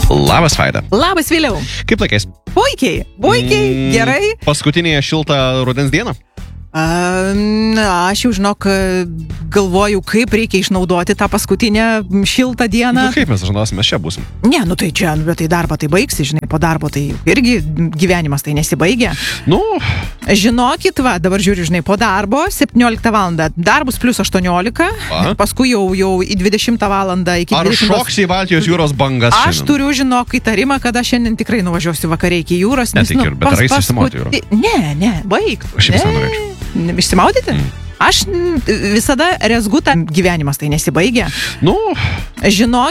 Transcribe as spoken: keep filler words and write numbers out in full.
Labas, Vaida. Labas, Viliau. Kaip laikais? Puikiai, puikiai, mm, gerai. Paskutinėje šiltą rudens dieną? A, na, aš jau žinok, galvoju, kaip reikia išnaudoti tą paskutinę šiltą dieną. Nu, kaip mes žinosim, mes čia būsim. Ne, nu tai čia, bet tai darbą tai baigsi, žinai, po darbo tai irgi gyvenimas tai nesibaigia. Nu, Žinokit, va, dabar žiūriu, žinai, po darbo, septynioliktą valandą, darbus plus aštuoniolika, Va. paskui jau, jau į dvidešimtą valandą iki ar dvidešimtos. šoksi į Baltijos jūros bangas Aš šiandien? turiu, žinok, įtarimą, kad aš šiandien tikrai nuvažiuosiu vakare iki jūros. nes, Netikiu, bet ar eisi išsimauti jūrą? Ne, ne, baig. Aš visai Ne. norėčiau. Išsimaudyti? Mm. Aš mm, visada rezgu, gyvenimas tai nesibaigia. Nu, Žinok,